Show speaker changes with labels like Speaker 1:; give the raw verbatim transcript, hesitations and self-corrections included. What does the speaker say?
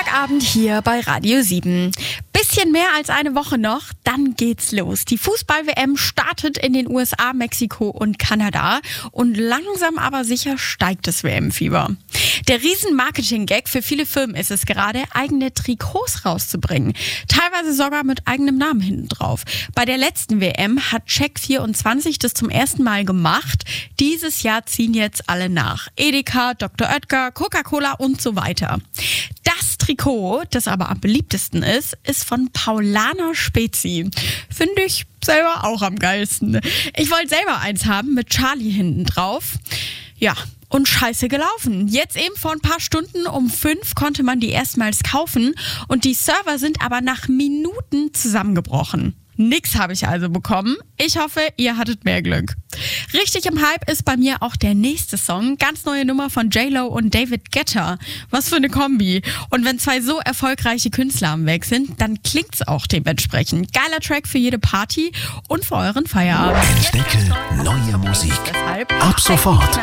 Speaker 1: Sonntagabend hier bei Radio sieben. Bisschen mehr als eine Woche noch, dann geht's los. Die Fußball-W M startet in den U S A, Mexiko und Kanada und langsam aber sicher steigt das W M-Fieber. Der Riesen-Marketing-Gag für viele Firmen ist es gerade, eigene Trikots rauszubringen. Teilweise sogar mit eigenem Namen hinten drauf. Bei der letzten W M hat Check vierundzwanzig das zum ersten Mal gemacht. Dieses Jahr ziehen jetzt alle nach. Edeka, Doktor Oetker, Coca-Cola und so weiter. Das Trikot, das aber am beliebtesten ist, ist von Paulaner Spezi. Finde ich selber auch am geilsten. Ich wollte selber eins haben mit Charlie hinten drauf. Ja, und scheiße gelaufen. Jetzt eben vor ein paar Stunden um fünf konnte man die erstmals kaufen und die Server sind aber nach Minuten zusammengebrochen. Nix habe ich also bekommen. Ich hoffe, ihr hattet mehr Glück. Richtig im Hype ist bei mir auch der nächste Song. Ganz neue Nummer von J-Lo und David Guetta. Was für eine Kombi. Und wenn zwei so erfolgreiche Künstler am Weg sind, dann klingt's auch dementsprechend. Geiler Track für jede Party und für euren Feierabend.
Speaker 2: Entdecke neue Musik. Ab sofort